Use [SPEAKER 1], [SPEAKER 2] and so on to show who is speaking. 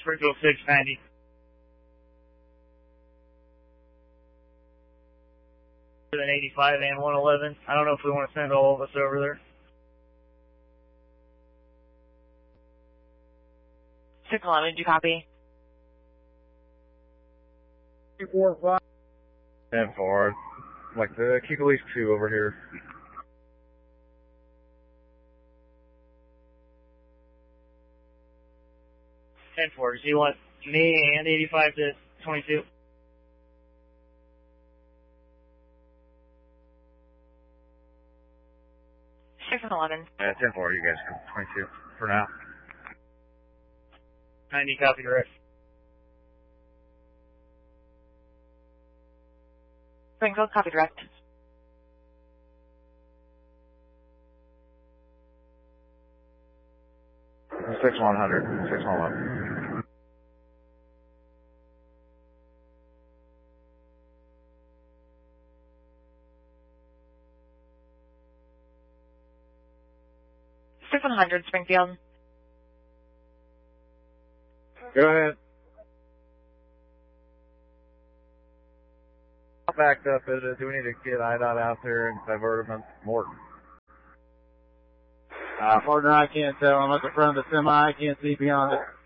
[SPEAKER 1] Springfield 690. Than 85 and 111. I don't know if we want to send all of us over there.
[SPEAKER 2] 611, do you copy?
[SPEAKER 3] 245. 10-4. Like to keep at least 2 over here.
[SPEAKER 1] Ten four. Do you want me and 85 to 22?
[SPEAKER 2] Six and 11.
[SPEAKER 3] Yeah, 10-4. You guys can 22 for now.
[SPEAKER 1] 90, copy direct.
[SPEAKER 2] Springfield, copy direct.
[SPEAKER 3] Six 100. 6 111.
[SPEAKER 2] Six 100, Springfield.
[SPEAKER 3] Go ahead. How backed up is it? Do we need to get IDOT out there and divert them in Morton? Partner, I can't tell. I'm at the front of the semi. I can't see beyond it.